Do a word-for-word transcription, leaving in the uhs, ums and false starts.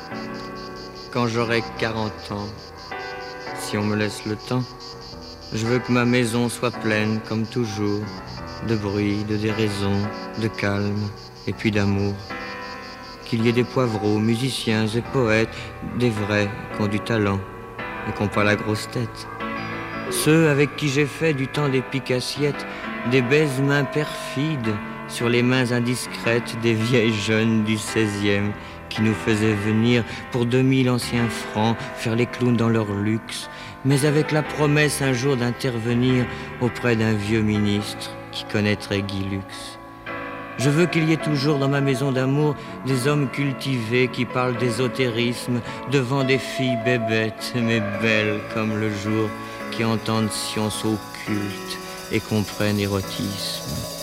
quand j'aurai quarante ans, si on me laisse le temps, je veux que ma maison soit pleine, comme toujours, de bruit, de déraison, de calme et puis d'amour. Qu'il y ait des poivreaux, musiciens et poètes, des vrais qui ont du talent et qui n'ont pas la grosse tête. Ceux avec qui j'ai fait du temps des piques-assiettes, des baise-mains perfides sur les mains indiscrètes des vieilles jeunes du seizième qui nous faisaient venir pour deux mille anciens francs faire les clowns dans leur luxe, mais avec la promesse un jour d'intervenir auprès d'un vieux ministre qui connaîtrait Guy Lux. Je veux qu'il y ait toujours dans ma maison d'amour des hommes cultivés qui parlent d'ésotérisme devant des filles bébêtes mais belles comme le jour, qui entendent science occulte et comprennent érotisme.